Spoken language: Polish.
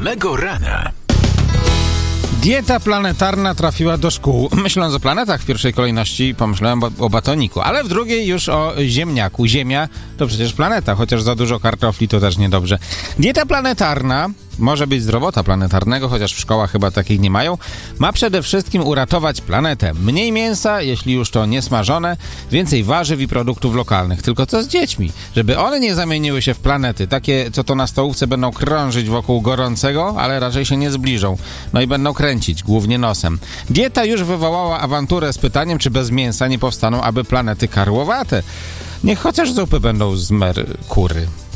samego rana. Dieta planetarna trafiła do szkół. Myśląc o planetach w pierwszej kolejności pomyślałem o batoniku, ale w drugiej już o ziemniaku. Ziemia to przecież planeta, chociaż za dużo kartofli to też niedobrze. Dieta planetarna, może być zdrowota planetarnego, chociaż w szkołach chyba takich nie mają, ma przede wszystkim uratować planetę. Mniej mięsa, jeśli już to niesmażone, więcej warzyw i produktów lokalnych. Tylko co z dziećmi? Żeby one nie zamieniły się w planety, takie co to na stołówce będą krążyć wokół gorącego, ale raczej się nie zbliżą. No i będą kręcić, głównie nosem. Dieta już wywołała awanturę z pytaniem, czy bez mięsa nie powstaną aby planety karłowate. Niech chociaż zupy będą z kury.